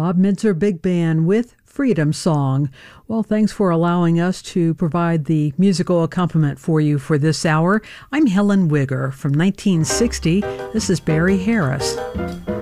Bob Mintzer Big Band with Freedom Song. Well, thanks for allowing us to provide the musical accompaniment for you for this hour. I'm Helen Wigger from 1960. This is Barry Harris.